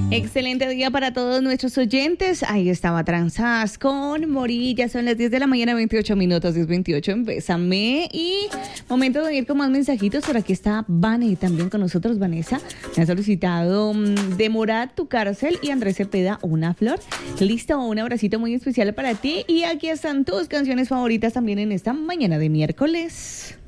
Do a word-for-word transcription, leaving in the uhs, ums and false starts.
Excelente día para todos nuestros oyentes. Ahí estaba Transas con Mori. Ya son las diez de la mañana, veintiocho minutos, diez veintiocho en Bésame. Y momento de ir con más mensajitos. Por aquí está Vane también con nosotros. Vanessa me ha solicitado um, de Morat, Tu Cárcel, y Andrés Cepeda, Una Flor. Listo, un abracito muy especial para ti. Y aquí están tus canciones favoritas también en esta mañana de miércoles.